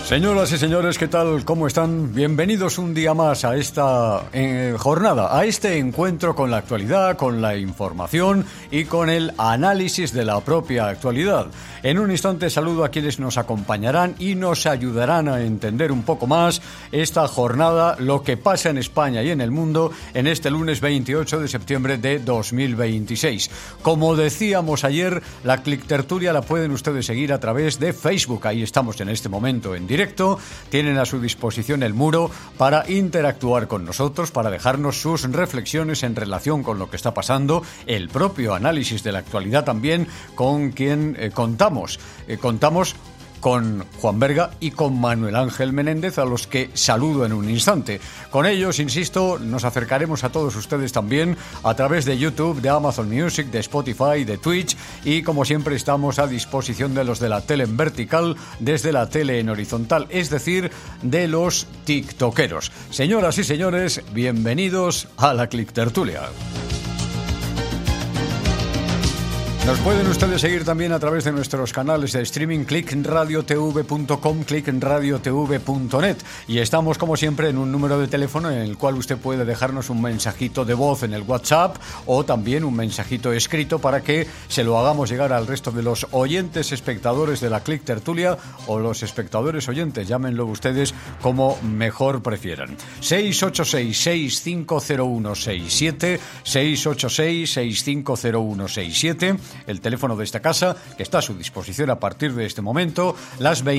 Señoras y señores, ¿qué tal? ¿Cómo están? Bienvenidos un día más a esta jornada, a este encuentro con la actualidad, con la información y con el análisis de la propia actualidad. En un instante saludo a quienes nos acompañarán y nos ayudarán a entender un poco más esta jornada, lo que pasa en España y en el mundo en este lunes 28 de septiembre de 2026. Como decíamos ayer, la Clictertulia la pueden ustedes seguir a través de Facebook. Ahí estamos en este momento en directo, tienen a su disposición el muro para interactuar con nosotros, para dejarnos sus reflexiones en relación con lo que está pasando, el propio análisis de la actualidad también, con quien contamos con Juan Berga y con Manuel Ángel Menéndez, a los que saludo en un instante. Con ellos, insisto, nos acercaremos a todos ustedes también a través de YouTube, de Amazon Music, de Spotify, de Twitch, y como siempre estamos a disposición de los de la tele en vertical, desde la tele en horizontal, es decir, de los tiktokeros. Señoras y señores, bienvenidos a la Clictertulia. Nos pueden ustedes seguir también a través de nuestros canales de streaming, clickradiotv.com, clickradiotv.net, y estamos como siempre en un número de teléfono en el cual usted puede dejarnos un mensajito de voz en el WhatsApp o también un mensajito escrito para que se lo hagamos llegar al resto de los oyentes espectadores de la Clictertulia, o los espectadores oyentes, llámenlo ustedes como mejor prefieran. 686-650167, 686-650167, el teléfono de esta casa, que está a su disposición a partir de este momento, las